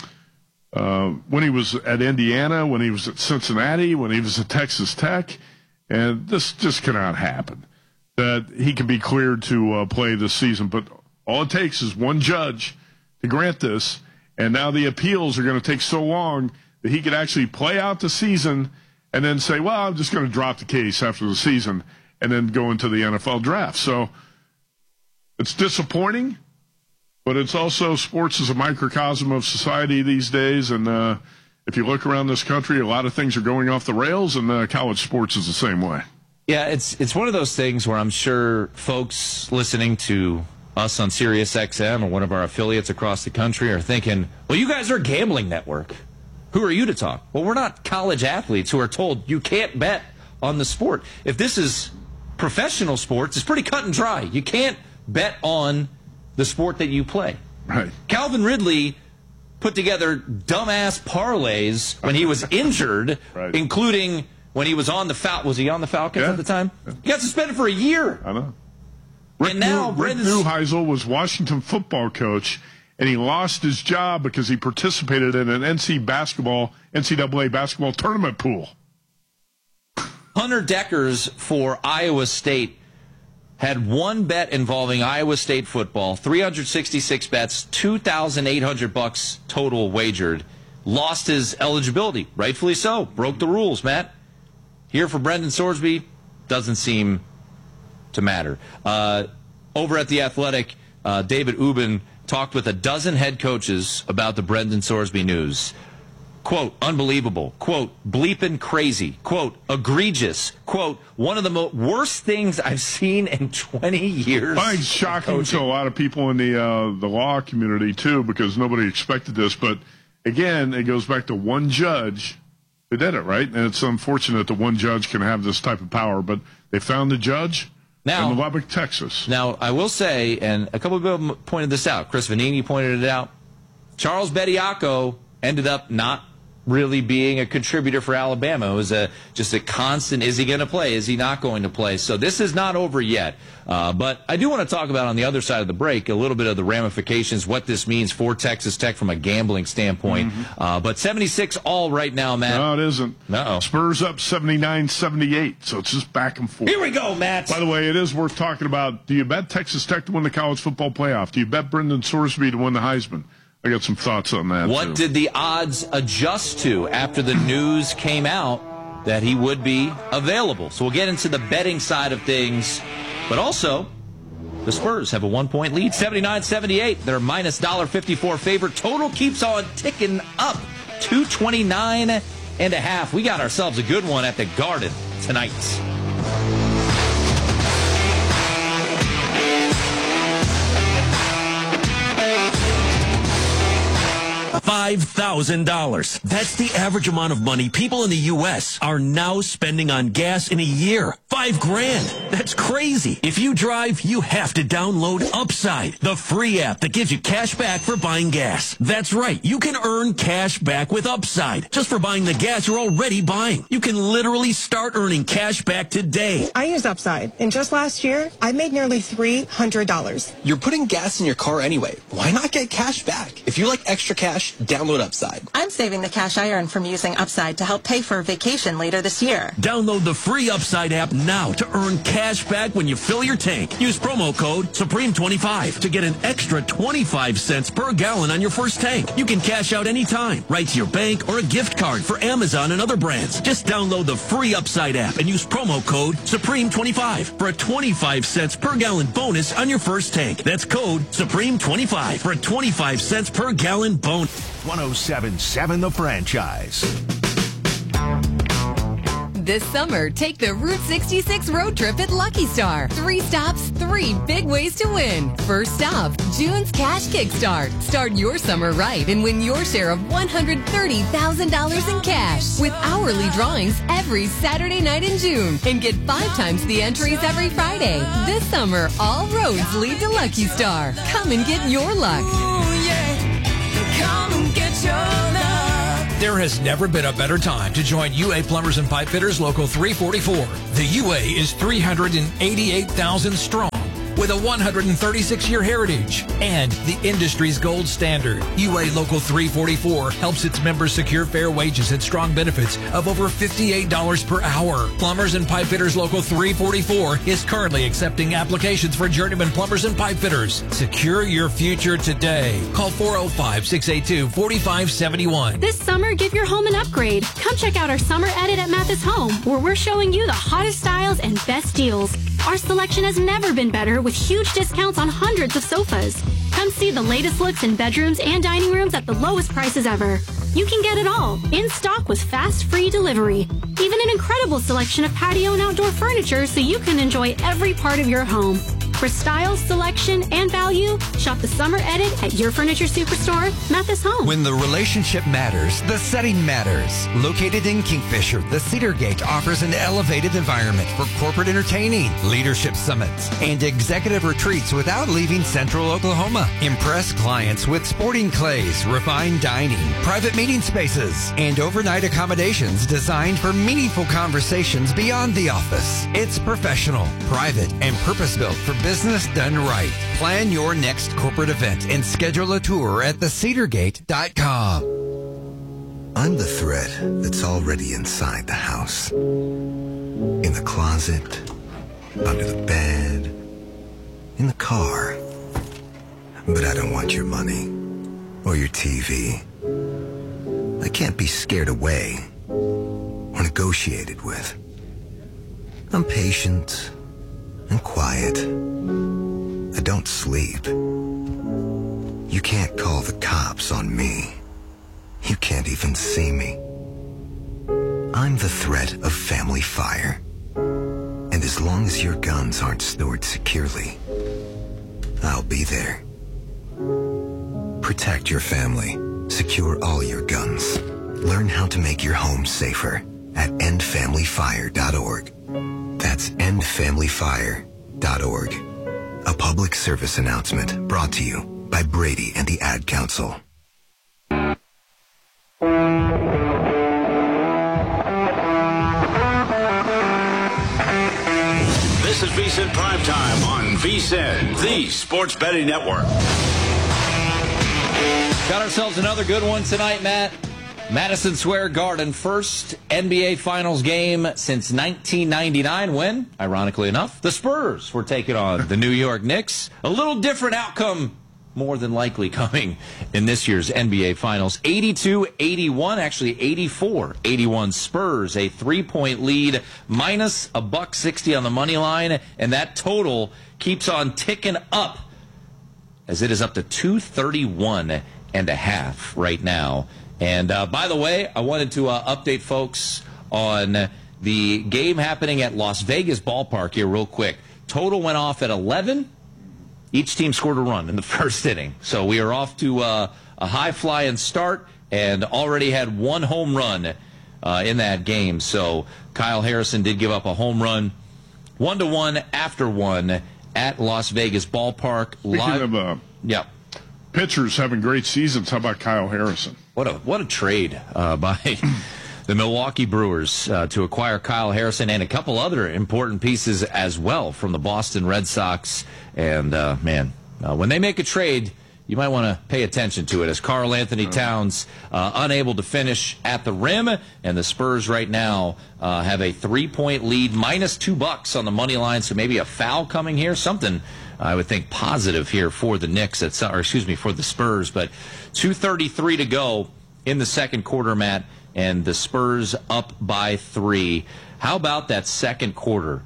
when he was at Indiana, when he was at Cincinnati, when he was at Texas Tech. And this just cannot happen, that he can be cleared to play this season. But all it takes is one judge to grant this, and now the appeals are going to take so long that he could actually play out the season and then say, well, I'm just going to drop the case after the season and then go into the NFL draft. So it's disappointing, but it's also, sports is a microcosm of society these days, and if you look around this country, a lot of things are going off the rails, and college sports is the same way. Yeah, it's one of those things where I'm sure folks listening to us on Sirius XM or one of our affiliates across the country are thinking, well, you guys are a gambling network. Who are you to talk? Well, we're not college athletes who are told you can't bet on the sport. If this is professional sports, it's pretty cut and dry. You can't bet on the sport that you play. Right. Calvin Ridley put together dumbass parlays when he was injured, right, including when he was on the Falcons. Was he on the Falcons at the time? He got suspended for a year. I know. Rick Neuheisel was Washington football coach, and he lost his job because he participated in an NCAA basketball tournament pool. Hunter Deckers for Iowa State had one bet involving Iowa State football, 366 bets, $2,800 total wagered. Lost his eligibility, rightfully so. Broke the rules, Matt. Here for Brendan Sorsby, doesn't seem to matter. Over at The Athletic, David Ubben talked with a dozen head coaches about the Brendan Sorsby news. Quote, unbelievable. Quote, bleeping crazy. Quote, egregious. Quote, one of the worst things I've seen in 20 years. I think it's shocking to a lot of people in the law community, too, because nobody expected this. But, again, it goes back to one judge who did it, right? And it's unfortunate that one judge can have this type of power. But they found the judge in Lubbock, Texas. Now, I will say, and a couple of people pointed this out. Chris Vanini pointed it out. Charles Bediako ended up not really being a contributor for Alabama. It was just a constant, is he going to play? Is he not going to play? So this is not over yet. But I do want to talk about, on the other side of the break, a little bit of the ramifications, what this means for Texas Tech from a gambling standpoint. But 76 all right now, Matt. No, it isn't. Uh-oh. Spurs up 79-78, so it's just back and forth. Here we go, Matt. By the way, it is worth talking about. Do you bet Texas Tech to win the college football playoff? Do you bet Brendan Sorsby to win the Heisman? I got some thoughts on that. What did the odds adjust to after the news came out that he would be available? So we'll get into the betting side of things. But also, the Spurs have a 1-point lead, 79-78. They're minus $1.54 favorite. Total keeps on ticking up, 229.5. We got ourselves a good one at the Garden tonight. $5,000. That's the average amount of money people in the U.S. are now spending on gas in a year. $5,000. That's crazy. If you drive, you have to download Upside, the free app that gives you cash back for buying gas. That's right. You can earn cash back with Upside just for buying the gas you're already buying. You can literally start earning cash back today. I use Upside, and just last year, I made nearly $300. You're putting gas in your car anyway. Why not get cash back? If you like extra cash, download Upside. I'm saving the cash I earn from using Upside to help pay for a vacation later this year. Download the free Upside app now to earn cash back when you fill your tank. Use promo code Supreme25 to get an extra 25 cents per gallon on your first tank. You can cash out anytime, right to your bank or a gift card for Amazon and other brands. Just download the free Upside app and use promo code Supreme25 for a 25 cents per gallon bonus on your first tank. That's code Supreme25 for a 25 cents per gallon bonus. 107.7 The Franchise. This summer, take the Route 66 road trip at Lucky Star. 3 stops, 3 big ways to win. First stop, June's Cash Kickstart. Start your summer right and win your share of $130,000 in cash with hourly drawings every Saturday night in June. And get 5 times the entries every Friday. This summer, all roads lead to Lucky Star. Come and get your luck. Ooh, yeah. Come and get your luck. There has never been a better time to join UA Plumbers and Pipe Fitters Local 344. The UA is 388,000 strong with a 136-year heritage and the industry's gold standard. UA Local 344 helps its members secure fair wages and strong benefits of over $58 per hour. Plumbers and Pipe Fitters Local 344 is currently accepting applications for journeyman plumbers and pipe fitters. Secure your future today. Call 405-682-4571. This summer, give your home an upgrade. Come check out our summer edit at Mathis Home, where we're showing you the hottest styles and best deals. Our selection has never been better with huge discounts on hundreds of sofas. Come see the latest looks in bedrooms and dining rooms at the lowest prices ever. You can get it all in stock with fast, free delivery. Even an incredible selection of patio and outdoor furniture so you can enjoy every part of your home. For style, selection, and value, shop the summer edit at your furniture superstore, Mathis Home. When the relationship matters, the setting matters. Located in Kingfisher, the Cedar Gate offers an elevated environment for corporate entertaining, leadership summits, and executive retreats without leaving Central Oklahoma. Impress clients with sporting clays, refined dining, private meeting spaces, and overnight accommodations designed for meaningful conversations beyond the office. It's professional, private, and purpose-built for business done right. Plan your next corporate event and schedule a tour at thecedargate.com. I'm the threat that's already inside the house. In the closet, under the bed, in the car. But I don't want your money or your TV. I can't be scared away or negotiated with. I'm patient and quiet. I don't sleep. You can't call the cops on me. You can't even see me. I'm the threat of family fire. And as long as your guns aren't stored securely, I'll be there. Protect your family. Secure all your guns. Learn how to make your home safer at endfamilyfire.org. That's endfamilyfire.org. A public service announcement brought to you by Brady and the Ad Council. This is VSiN Primetime on VSiN, the Sports Betting Network. Got ourselves another good one tonight, Matt. Madison Square Garden, first NBA Finals game since 1999 when, ironically enough, the Spurs were taking on the New York Knicks. A little different outcome, more than likely, coming in this year's NBA Finals. 82-81, actually 84-81 Spurs, a 3-point lead, minus $1.60 on the money line, and that total keeps on ticking up as it is up to 231.5 right now. And by the way, I wanted to update folks on the game happening at Las Vegas Ballpark here real quick. Total went off at 11. Each team scored a run in the first inning. So we are off to a high-flying start and already had one home run in that game. So Kyle Harrison did give up a home run, 1-1 after one at Las Vegas Ballpark. Speaking of pitchers having great seasons, how about Kyle Harrison? What a trade by the Milwaukee Brewers to acquire Kyle Harrison and a couple other important pieces as well from the Boston Red Sox. And, when they make a trade, you might want to pay attention to it, as Karl Anthony Towns unable to finish at the rim, and the Spurs right now have a 3-point lead, minus $2 on the money line, so maybe a foul coming here, something I would think positive here for the Knicks, for the Spurs. But 2:33 to go in the second quarter, Matt, and the Spurs up by 3. How about that second quarter?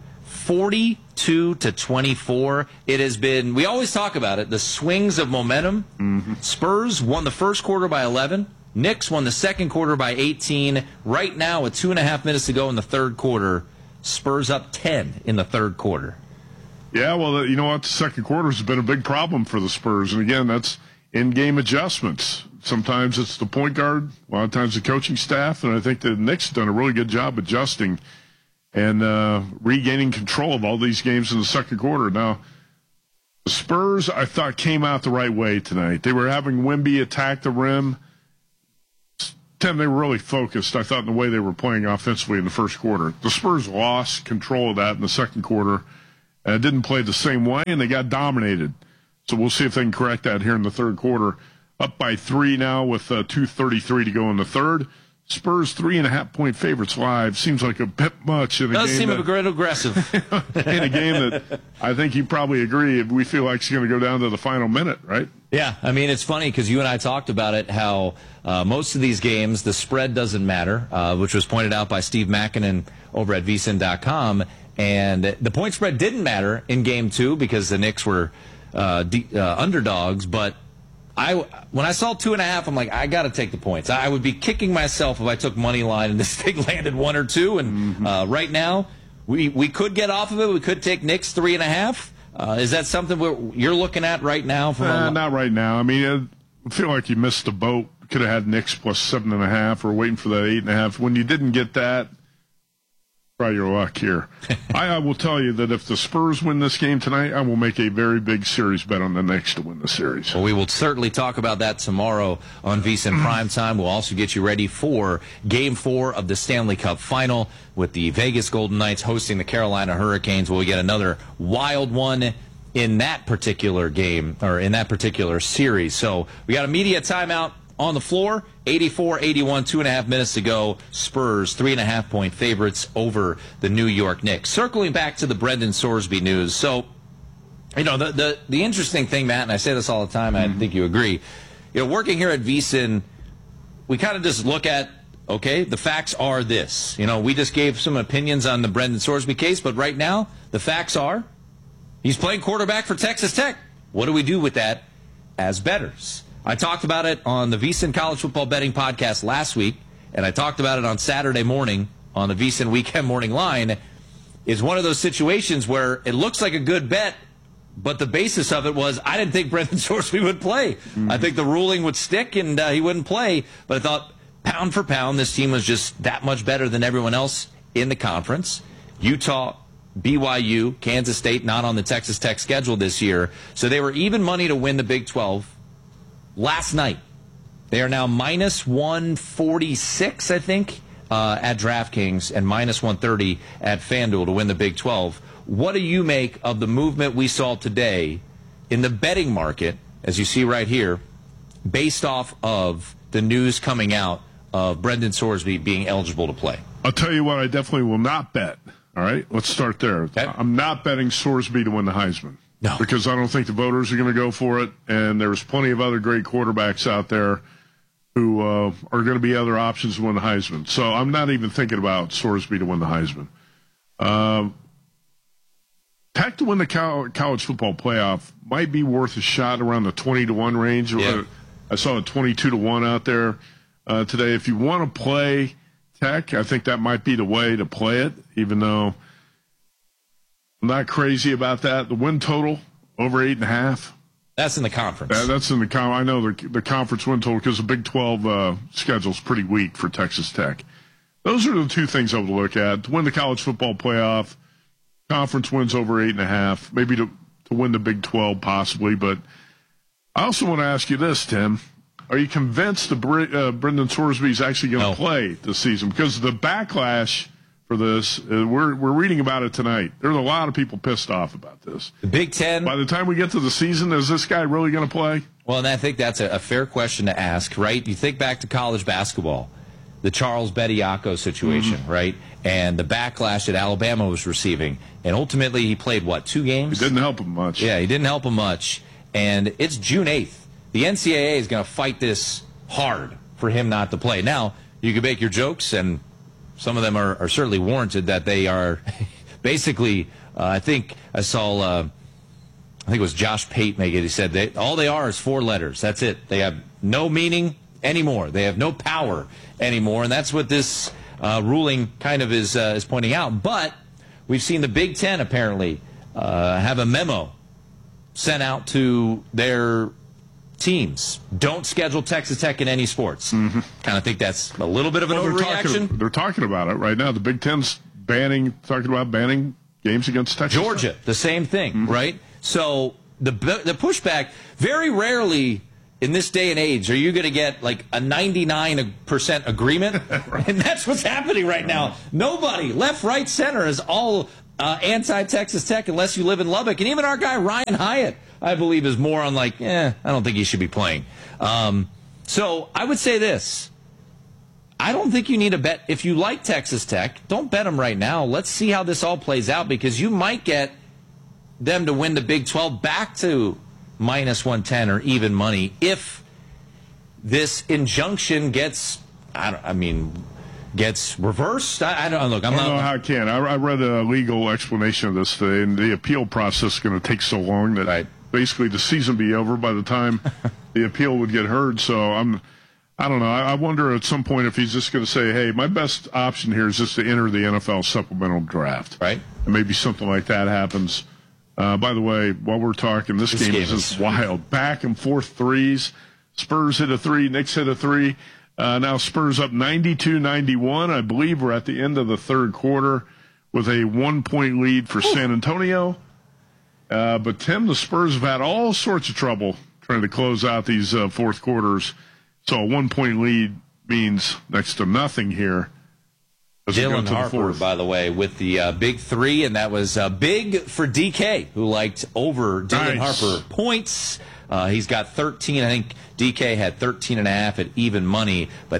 42-24. It has been, we always talk about it, the swings of momentum. Spurs won the first quarter by 11, Knicks won the second quarter by 18. Right now, with 2.5 minutes to go in the third quarter, Spurs up 10 in the third quarter. Yeah, well, you know what? The second quarter has been a big problem for the Spurs. And again, that's in-game adjustments. Sometimes it's the point guard, a lot of times the coaching staff, and I think the Knicks have done a really good job adjusting and regaining control of all these games in the second quarter. Now, the Spurs, I thought, came out the right way tonight. They were having Wemby attack the rim. Tim, they were really focused, I thought, in the way they were playing offensively in the first quarter. The Spurs lost control of that in the second quarter and didn't play the same way, and they got dominated. So we'll see if they can correct that here in the third quarter. Up by 3 now with 2:33 to go in the third. Spurs 3.5-point favorites live. Seems like a bit much in a game. Does seem a bit aggressive. In a game that I think you probably agree we feel like it's going to go down to the final minute, right? Yeah, I mean, it's funny because you and I talked about it, how most of these games, the spread doesn't matter, which was pointed out by Steve Makinen over at vsin.com. And the point spread didn't matter in Game 2 because the Knicks were underdogs, but when I saw 2.5, I'm like, I got to take the points. I would be kicking myself if I took money line and this thing landed 1 or 2. And right now, we could get off of it. We could take Knicks 3.5. Is that something you're looking at right now? Not right now. I mean, I feel like you missed the boat. Could have had Knicks plus 7.5 or waiting for that 8.5. When you didn't get that, try your luck here. I will tell you that if the Spurs win this game tonight, I will make a very big series bet on the Knicks to win the series. Well, we will certainly talk about that tomorrow on VSiN Primetime. We'll also get you ready for Game 4 of the Stanley Cup Final with the Vegas Golden Knights hosting the Carolina Hurricanes. Will we get another wild one in that particular game, or in that particular series? So we got a media timeout on the floor. 84-81, 2.5 minutes to go. Spurs 3.5-point favorites over the New York Knicks. Circling back to the Brendan Sorsby news. So, you know, the interesting thing, Matt, and I say this all the time, I think you agree. You know, working here at VSiN, we kind of just look at, okay, the facts are this. You know, we just gave some opinions on the Brendan Sorsby case, but right now, the facts are he's playing quarterback for Texas Tech. What do we do with that as bettors? I talked about it on the VSiN College Football Betting Podcast last week, and I talked about it on Saturday morning on the VSiN Weekend Morning Line. Is one of those situations where it looks like a good bet, but the basis of it was I didn't think Brendan Sorsby would play. I think the ruling would stick and he wouldn't play, but I thought pound for pound this team was just that much better than everyone else in the conference. Utah, BYU, Kansas State not on the Texas Tech schedule this year, so they were even money to win the Big 12. Last night, they are now minus 146, I think, at DraftKings, and minus 130 at FanDuel to win the Big 12. What do you make of the movement we saw today in the betting market, as you see right here, based off of the news coming out of Brendan Sorsby being eligible to play? I'll tell you what, I definitely will not bet. All right, let's start there. Okay. I'm not betting Sorsby to win the Heisman. No. Because I don't think the voters are going to go for it, and there's plenty of other great quarterbacks out there who are going to be other options to win the Heisman. So I'm not even thinking about Sorsby to win the Heisman. Tech to win the college football playoff might be worth a shot around the 20-1 range. Yeah. I saw a 22-1 out there today. If you want to play Tech, I think that might be the way to play it, even though I'm not crazy about that. The win total over 8.5. That's in the conference. That's in the I know the conference win total because the Big 12 schedule is pretty weak for Texas Tech. Those are the two things I would look at: to win the college football playoff, conference wins over 8.5, maybe to win the Big 12 possibly. But I also want to ask you this, Tim: are you convinced that Brendan Sorsby is actually going to play this season? Because the backlash for this, we're reading about it tonight. There's a lot of people pissed off about this. The Big Ten. By the time we get to the season, is this guy really going to play? Well, and I think that's a fair question to ask, right? You think back to college basketball, the Charles Bediako situation, right? And the backlash that Alabama was receiving. And ultimately, he played, 2 games? It didn't help him much. Yeah, he didn't help him much. And it's June 8th. The NCAA is going to fight this hard for him not to play. Now, you can make your jokes, and some of them are certainly warranted, that they are basically, I think I saw, I think it was Josh Pate make it. He said all they are is 4 letters. That's it. They have no meaning anymore. They have no power anymore, and that's what this ruling kind of is pointing out. But we've seen the Big Ten apparently have a memo sent out to their teams. Don't schedule Texas Tech in any sports. Kind of think that's a little bit of an overreaction. They're talking about it right now. The Big Ten's talking about banning games against Texas. Georgia, the same thing, right? So the pushback, very rarely in this day and age are you going to get like a 99% agreement. Right. And that's what's happening right now. Nobody, left, right, center, is all anti-Texas Tech unless you live in Lubbock. And even our guy Ryan Hyatt, I believe, is more on like, I don't think he should be playing. So I would say this. I don't think you need to bet. If you like Texas Tech, don't bet them right now. Let's see how this all plays out, because you might get them to win the Big 12 back to minus 110 or even money if this injunction gets reversed. I don't know. Look, I don't know how it can. I read a legal explanation of this today, and the appeal process is going to take so long that basically the season be over by the time the appeal would get heard. So I don't know. I wonder at some point if he's just going to say, hey, my best option here is just to enter the NFL supplemental draft. Right. And maybe something like that happens. By the way, while we're talking, this game is just wild. Back and forth threes. Spurs hit a three. Knicks hit a three. Now Spurs up 92-91. I believe we're at the end of the third quarter with a 1-point lead for San Antonio. But, Tim, the Spurs have had all sorts of trouble trying to close out these fourth quarters. So a 1-point lead means next to nothing here. Dylan Harper, by the way, with the big three, and that was big for DK, who liked over Dylan Harper points. He's got 13. I think DK had 13.5 at even money, but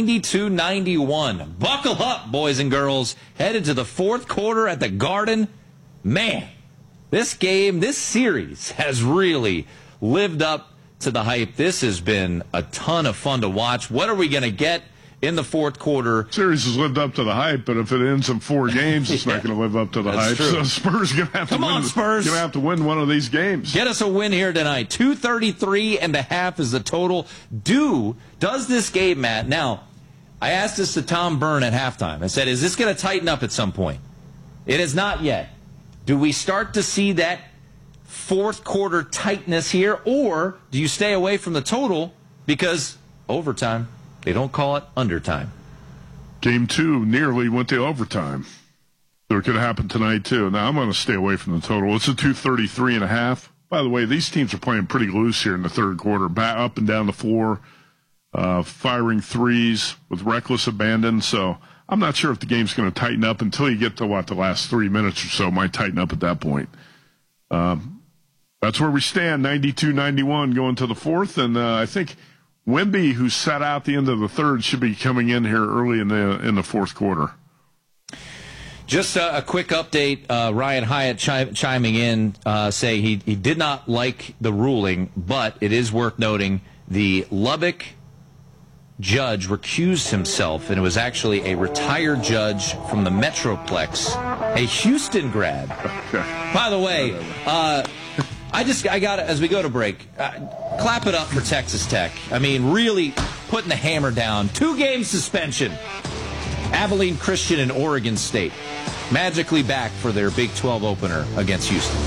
92-91. Buckle up, boys and girls. Headed to the fourth quarter at the Garden. Man, this series has really lived up to the hype. This has been a ton of fun to watch. What are we going to get in the fourth quarter? Series has lived up to the hype, but if it ends in 4 games, it's not going to live up to the hype. True. So Spurs going to have to win. Spurs. Going to have to win one of these games. Get us a win here tonight. 233.5 is the total. Does this game, Matt? Now, I asked this to Tom Byrne at halftime. I said, is this going to tighten up at some point? It is not yet. Do we start to see that fourth quarter tightness here, or do you stay away from the total because overtime? They don't call it undertime. Game 2 nearly went to overtime. So it could happen tonight, too. Now, I'm going to stay away from the total. It's a 233.5. By the way, these teams are playing pretty loose here in the third quarter. Up and down the floor, firing threes with reckless abandon. So I'm not sure if the game's going to tighten up until you get to, the last 3 minutes or so. It might tighten up at that point. That's where we stand, 92-91 going to the fourth. And I think Wemby, who sat out the end of the third, should be coming in here early in the fourth quarter. Just a quick update. Ryan Hyatt chiming in, saying he did not like the ruling, but it is worth noting the Lubbock judge recused himself, and it was actually a retired judge from the Metroplex, a Houston grad. By the way, I got as we go to break, clap it up for Texas Tech. I mean, really putting the hammer down. 2-game suspension. Abilene Christian and Oregon State magically back for their Big 12 opener against Houston.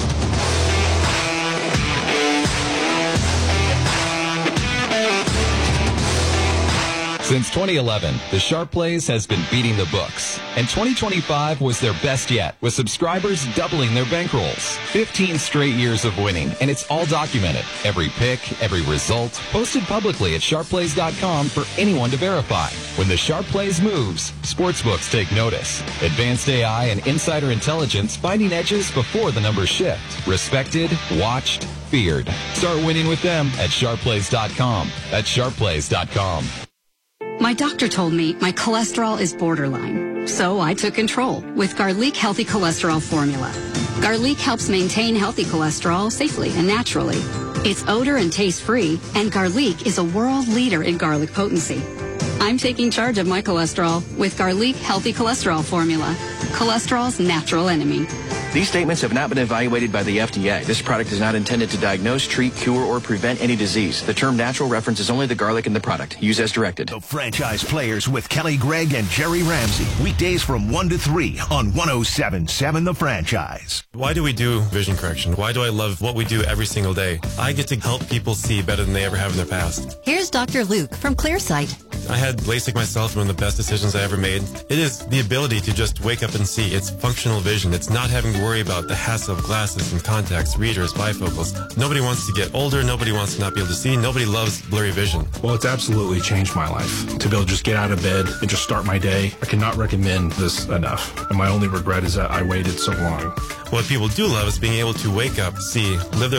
Since 2011, the Sharp Plays has been beating the books, and 2025 was their best yet, with subscribers doubling their bankrolls. 15 straight years of winning, and it's all documented. Every pick, every result, posted publicly at sharpplays.com for anyone to verify. When the Sharp Plays moves, sportsbooks take notice. Advanced AI and insider intelligence finding edges before the numbers shift. Respected, watched, feared. Start winning with them at sharpplays.com. That's sharpplays.com. My doctor told me my cholesterol is borderline, so I took control with Garlic Healthy Cholesterol Formula. Garlic helps maintain healthy cholesterol safely and naturally. It's odor and taste-free, and Garlic is a world leader in garlic potency. I'm taking charge of my cholesterol with Garlic Healthy Cholesterol Formula, cholesterol's natural enemy. These statements have not been evaluated by the FDA. This product is not intended to diagnose, treat, cure, or prevent any disease. The term natural references only the garlic in the product. Use as directed. The Franchise Players with Kelly Gregg and Jerry Ramsey. Weekdays from 1 to 3 on 107.7 The Franchise. Why do we do vision correction? Why do I love what we do every single day? I get to help people see better than they ever have in their past. Here's Dr. Luke from Clearsight. I had LASIK myself, one of the best decisions I ever made. It is the ability to just wake up and see. It's functional vision. It's not having to worry about the hassle of glasses and contacts, readers, bifocals. Nobody wants to get older. Nobody wants to not be able to see. Nobody loves blurry vision. Well, it's absolutely changed my life. To be able to just get out of bed and just start my day, I cannot recommend this enough. And my only regret is that I waited so long. What people do love is being able to wake up, see, live their